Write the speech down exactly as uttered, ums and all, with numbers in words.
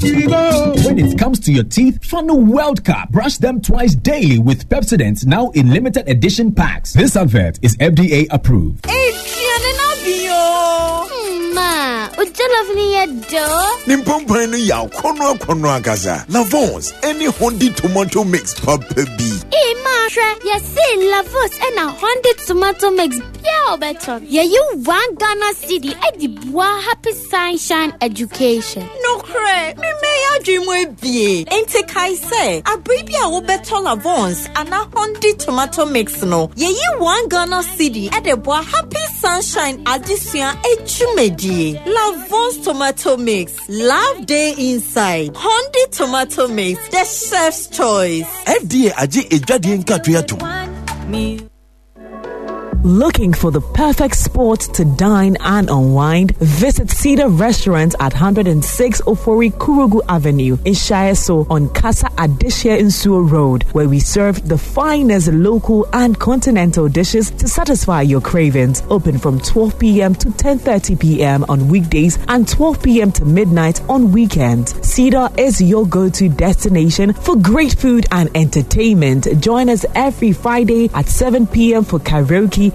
When it comes to your teeth, Fano World Cup. Brush them twice daily with Pepsodent, now in limited edition packs. This advert is F D A approved. Ma, Ujalafnia do? Nimpompa no ya kono kono agaza. Lavons, any Hondi tomato mix papa B. Eh, ma, you say Lavos and a Hondi tomato mix pure better. Yeah, you want Ghana City at the Bois Happy Sunshine Education. No cray, me may I dream with be. Ain't take I say, a baby I will better Lavons and a Hondi tomato mix no. Yeah, you want Ghana City at the Bois Happy Sunshine Edition Echumedi. Lavons tomato mix. Love day inside. Hondi tomato mix. The chef's choice. F D A aje ejwade nkatwe me. Looking for the perfect spot to dine and unwind? Visit Cedar Restaurant at one hundred six Ofori Kurugu Avenue in Shireso on Casa Adishia Nsuo Road, where we serve the finest local and continental dishes to satisfy your cravings. Open from twelve p.m. to ten thirty p.m. on weekdays and twelve p.m. to midnight on weekends. Cedar is your go-to destination for great food and entertainment. Join us every Friday at seven p.m. for karaoke